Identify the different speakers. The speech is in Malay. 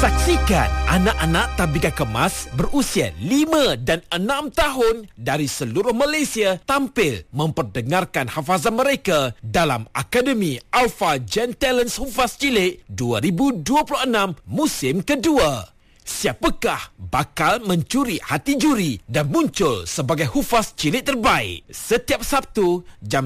Speaker 1: Saksikan anak-anak Tabika Kemas berusia 5 dan 6 tahun dari seluruh Malaysia tampil memperdengarkan hafazan mereka dalam Akademi Alpha Gen Talents Hufaz Cilik 2026 musim kedua. Siapakah bakal mencuri hati juri dan muncul sebagai hufaz cilik terbaik? Setiap Sabtu jam